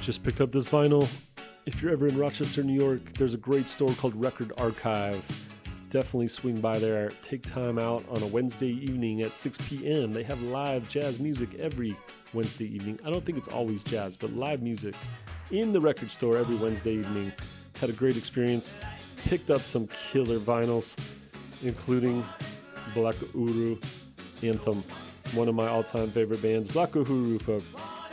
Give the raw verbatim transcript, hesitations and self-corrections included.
Just picked up this vinyl. If you're ever in Rochester, New York, there's a great store called Record Archive. Definitely swing by there. Take time out on a Wednesday evening at six p.m. They have live jazz music every Wednesday evening. I don't think it's always jazz, but live music in the record store every Wednesday evening. Had a great experience. Picked up some killer vinyls, including Black Uhuru Anthem, one of my all-time favorite bands. Black Uhuru, folks.